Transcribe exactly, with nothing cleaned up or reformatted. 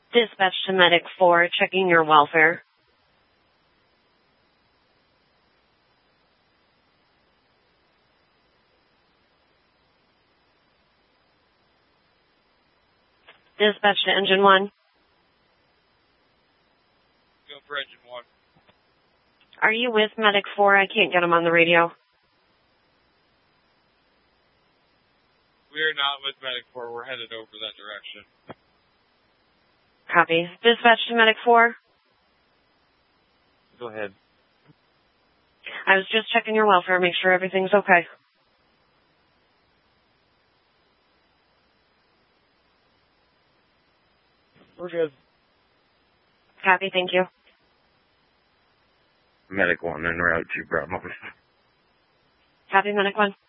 Dispatch to Medic four, checking your welfare. Dispatch to Engine one. Go for Engine one. Are you with Medic four? I can't get him on the radio. We are not with Medic four. We're headed over that direction. Copy. Dispatch to Medic four. Go ahead. I was just checking your welfare, make sure everything's okay. We're good. Copy, thank you. Medic one en route to Bravo. Copy, Medic one.